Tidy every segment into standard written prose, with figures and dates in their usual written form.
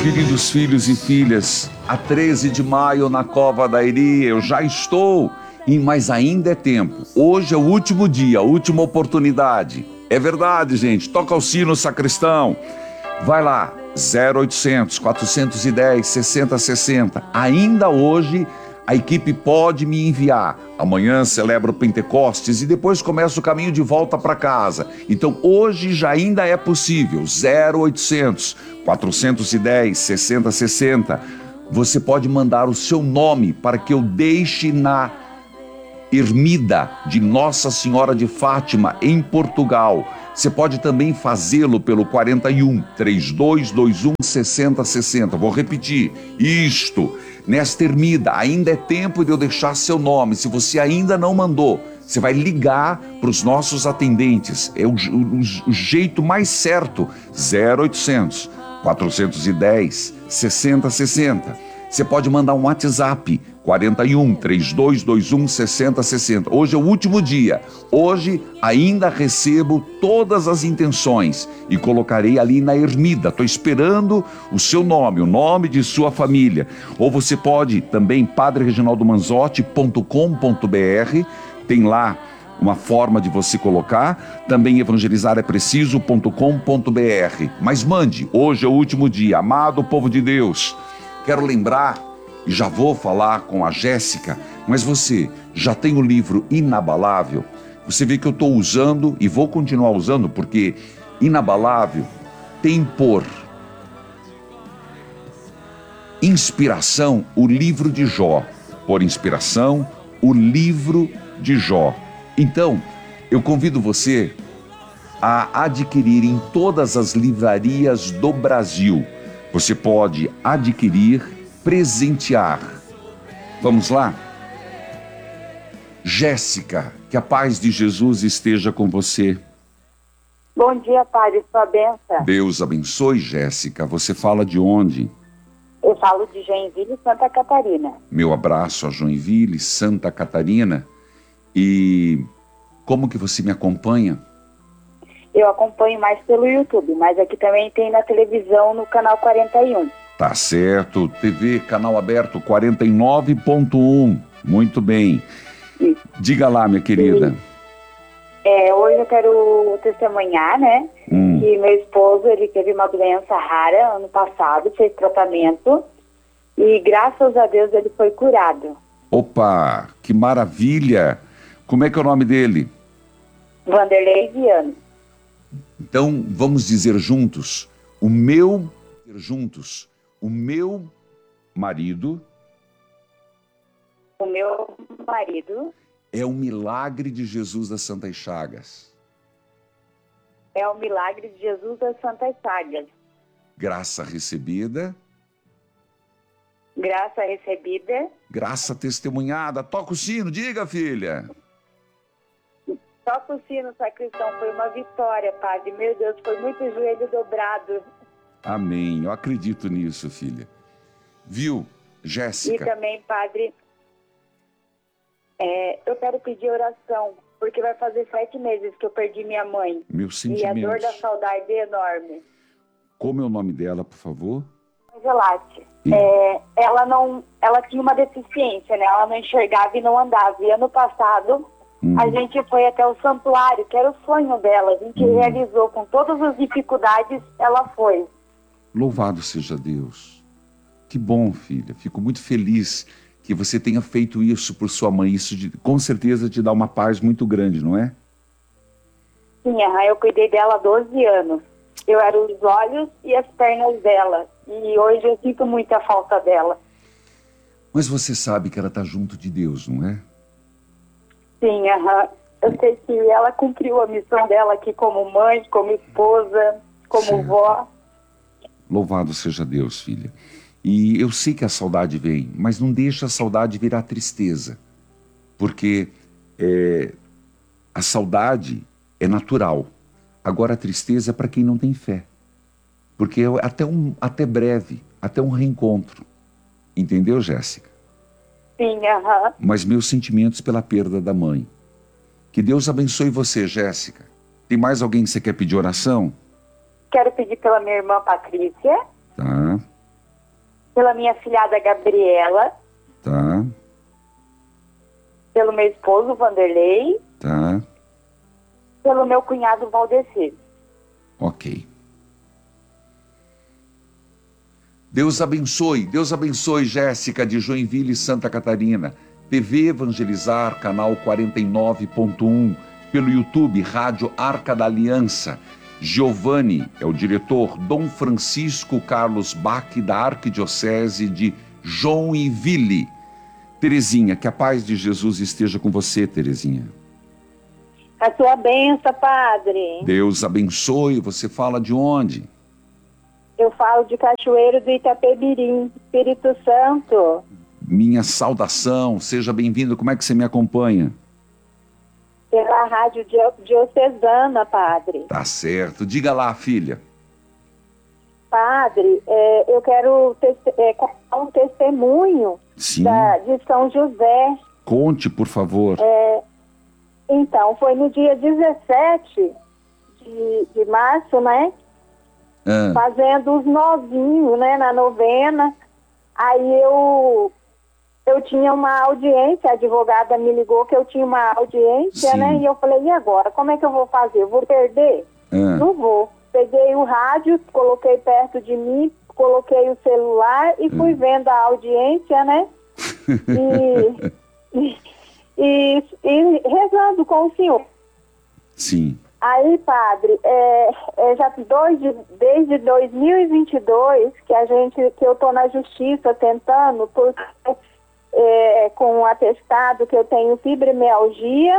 queridos filhos e filhas, a 13 de maio na Cova da Iria, eu já estou, mas ainda é tempo. Hoje é o último dia, a última oportunidade. É verdade, gente, toca o sino, sacristão. Vai lá, 0800 410 6060. Ainda hoje a equipe pode me enviar. Amanhã celebra o Pentecostes e depois começa o caminho de volta para casa. Então hoje já ainda é possível. 0800 410 6060. Você pode mandar o seu nome para que eu deixe na Ermida de Nossa Senhora de Fátima, em Portugal. Você pode também fazê-lo pelo 41 3221 6060. Vou repetir, nesta Ermida, ainda é tempo de eu deixar seu nome. Se você ainda não mandou, você vai ligar para os nossos atendentes. É o jeito mais certo, 0800 410 6060. Você pode mandar um WhatsApp, 41 3221 6060. Hoje é o último dia. Hoje ainda recebo todas as intenções e colocarei ali na Ermida. Estou esperando o seu nome, o nome de sua família. Ou você pode também, padrereginaldomanzotti.com.br, tem lá uma forma de você colocar, também evangelizarepreciso.com.br. Mas mande, hoje é o último dia. Amado povo de Deus, quero lembrar, e já vou falar com a Jéssica, mas você já tem o livro Inabalável? Você vê que eu estou usando e vou continuar usando, porque Inabalável tem por inspiração o livro de Jó. Por inspiração, o livro de Jó. Então, eu convido você a adquirir em todas as livrarias do Brasil. Você pode adquirir, presentear. Vamos lá? Jéssica, que a paz de Jesus esteja com você. Bom dia, Padre, sua bênção. Deus abençoe, Jéssica. Você fala de onde? Eu falo de Joinville, Santa Catarina. Meu abraço a Joinville, Santa Catarina. E como que você me acompanha? Eu acompanho mais pelo YouTube, mas aqui também tem na televisão, no canal 41. Tá certo, TV canal aberto 49.1, muito bem. Isso. Diga lá, minha querida. Hoje eu quero testemunhar, né, que meu esposo, ele teve uma doença rara ano passado, fez tratamento e graças a Deus ele foi curado. Opa, que maravilha! Como é que é o nome dele? Vanderlei Viano. Então, vamos dizer juntos, o meu marido... O meu marido... é o milagre de Jesus das Santas Chagas. É o milagre de Jesus das Santas Chagas. Graça recebida... graça recebida... graça testemunhada. Toca o sino, diga, filha. Toca o sino, sacristão, foi uma vitória, Padre. Meu Deus, foi muito joelho dobrado. Amém, eu acredito nisso, filha. Viu, Jéssica? E também, Padre, eu quero pedir oração, porque vai fazer 7 meses que eu perdi minha mãe. Meus sentimentos. E a dor da saudade é enorme. Como é o nome dela, por favor? Angelate. Ela tinha uma deficiência, né? Ela não enxergava e não andava. E ano passado... a gente foi até o santuário, que era o sonho dela. A gente realizou com todas as dificuldades, ela foi. Louvado seja Deus. Que bom, filha. Fico muito feliz que você tenha feito isso por sua mãe. Isso com certeza te dá uma paz muito grande, não é? Sim, eu cuidei dela há 12 anos. Eu era os olhos e as pernas dela. E hoje eu sinto muita falta dela. Mas você sabe que ela está junto de Deus, não é? Sim, eu sei que ela cumpriu a missão dela aqui como mãe, como esposa, como vó. Louvado seja Deus, filha. E eu sei que a saudade vem, mas não deixa a saudade virar tristeza. Porque a saudade é natural. Agora a tristeza é para quem não tem fé. Porque é até breve, até um reencontro. Entendeu, Jéssica? Sim, Mas meus sentimentos pela perda da mãe. Que Deus abençoe você, Jéssica. Tem mais alguém que você quer pedir oração? Quero pedir pela minha irmã Patrícia. Tá. pela minha filhada Gabriela, Tá, pelo meu esposo Vanderlei, tá, pelo meu cunhado Valdecir. ok. Deus abençoe Jéssica de Joinville, Santa Catarina. TV Evangelizar, canal 49.1, pelo YouTube, Rádio Arca da Aliança. Giovanni é o diretor, Dom Francisco Carlos Bach, da Arquidiocese de Joinville. Terezinha, que a paz de Jesus esteja com você, Terezinha. A sua bênção, padre. Deus abençoe. Você fala de onde? Eu falo de Cachoeiro do Itapemirim, Espírito Santo. Minha saudação, seja bem-vindo. Como é que você me acompanha? Pela Rádio Diocesana, padre. Tá certo. Diga lá, filha. Padre, eu quero contar um testemunho Sim. de São José. Conte, por favor. Então, foi no dia 17 de março, né? Fazendo os novinhos, né, na novena. Aí eu tinha uma audiência, a advogada me ligou que eu tinha uma audiência, Sim. né? E eu falei, e agora? Como é que eu vou fazer? Eu vou perder? Não vou. Peguei o rádio, coloquei perto de mim, coloquei o celular e fui vendo a audiência, né? E rezando com o senhor. Sim. Aí, padre, já desde 2022 que eu estou na justiça tentando, porque com um atestado que eu tenho fibromialgia,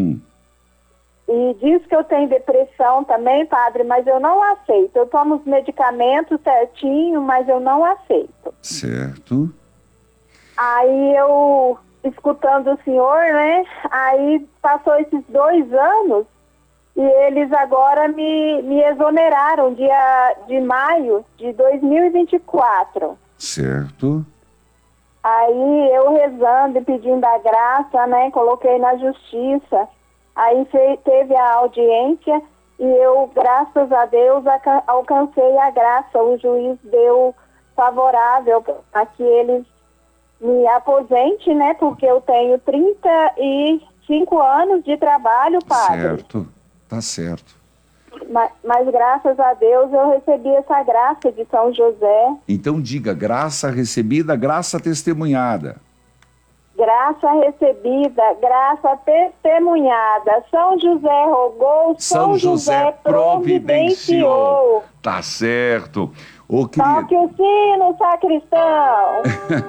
e diz que eu tenho depressão também, padre, mas eu não aceito. Eu tomo os medicamentos certinho, mas eu não aceito. Certo. Aí eu, escutando o senhor, né, aí passou esses 2 anos, e eles agora me exoneraram de maio de 2024. Certo. Aí eu rezando e pedindo a graça, né? Coloquei na justiça. Aí teve a audiência e eu, graças a Deus, alcancei a graça. O juiz deu favorável a que eles me aposente, né? Porque eu tenho 35 anos de trabalho, padre. Certo. Tá certo. Mas graças a Deus eu recebi essa graça de São José. Então diga, graça recebida, graça testemunhada. Graça recebida, graça testemunhada. São José rogou, São José providenciou. Tá certo. Ô, querido. Toque o sino, sacristão.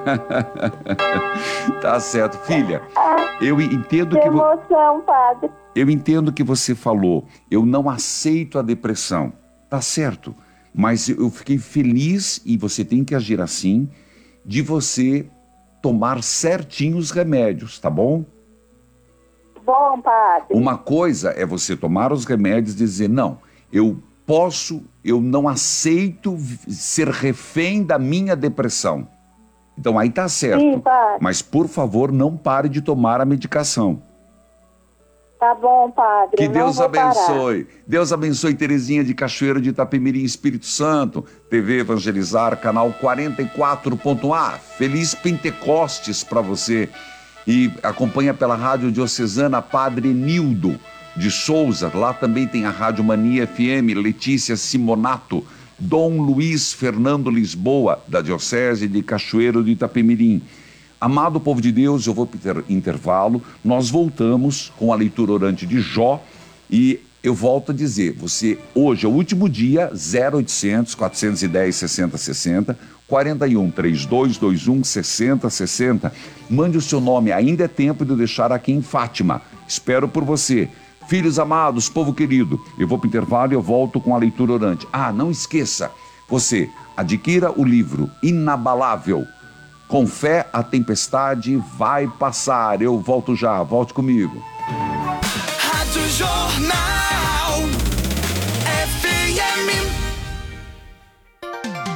Tá certo. Filha, eu entendo Que que... emoção, padre. Eu entendo que você falou, eu não aceito a depressão. Tá certo, mas eu fiquei feliz, e você tem que agir assim, de você tomar certinho os remédios, tá bom? Bom, padre. Uma coisa é você tomar os remédios e dizer, não, eu não aceito ser refém da minha depressão. Então aí tá certo. Sim, padre. Mas por favor, não pare de tomar a medicação. Tá bom, padre. Que Deus abençoe. Parar. Deus abençoe Terezinha de Cachoeiro de Itapemirim, Espírito Santo. TV Evangelizar, canal 44.1. Feliz Pentecostes para você. E acompanha pela Rádio Diocesana Padre Nildo de Souza. Lá também tem a Rádio Mania FM, Letícia Simonato. Dom Luiz Fernando Lisboa, da Diocese de Cachoeiro de Itapemirim. Amado povo de Deus, eu vou para intervalo, nós voltamos com a leitura orante de Jó e eu volto a dizer, você, hoje é o último dia, 0800 410 6060, 41 3221 6060, mande o seu nome, ainda é tempo de eu deixar aqui em Fátima, espero por você. Filhos amados, povo querido, eu vou para o intervalo e eu volto com a leitura orante. Ah, não esqueça, você adquira o livro Inabalável. Com fé, a tempestade vai passar. Eu volto já, volte comigo. Rádio Jornal FM.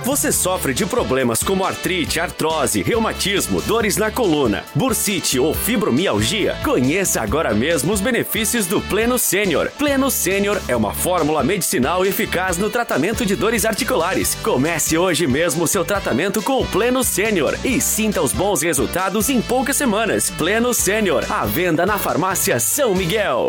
Você sofre de problemas como artrite, artrose, reumatismo, dores na coluna, bursite ou fibromialgia? Conheça agora mesmo os benefícios do Pleno Sênior. Pleno Sênior é uma fórmula medicinal eficaz no tratamento de dores articulares. Comece hoje mesmo seu tratamento com o Pleno Sênior e sinta os bons resultados em poucas semanas. Pleno Sênior, à venda na Farmácia São Miguel.